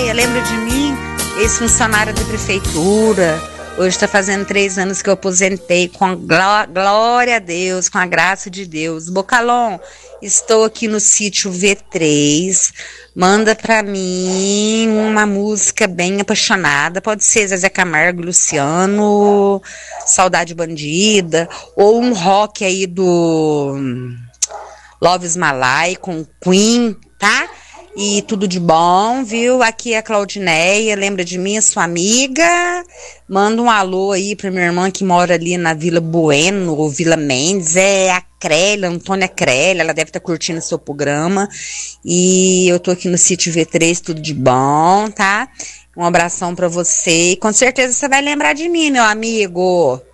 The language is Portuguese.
Lembra de mim? Ex-funcionária da prefeitura. Hoje está fazendo 3 anos que eu aposentei, com a glória a Deus, com a graça de Deus. Bocalon, estou aqui no sítio V3. Manda pra mim uma música bem apaixonada. Pode ser Zezé Camargo, Luciano, Saudade Bandida, ou um rock aí do Love is My Life com Queen, tá? E tudo de bom, viu? Aqui é a Claudineia, lembra de mim, sua amiga? Manda um alô aí pra minha irmã que mora ali na Vila Bueno, ou Vila Mendes, é a Crélia, Antônia Crélia, ela deve estar curtindo seu programa. E eu tô aqui no sítio V3, tudo de bom, tá? Um abração pra você e com certeza você vai lembrar de mim, meu amigo.